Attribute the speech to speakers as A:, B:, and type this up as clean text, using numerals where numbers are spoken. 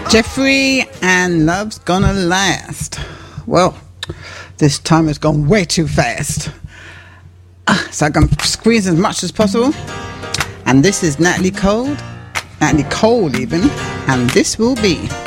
A: Jeffrey and Love's Gonna Last. Well, this time has gone way too fast. So I can squeeze as much as possible. And this is Natalie Cole even, and this will be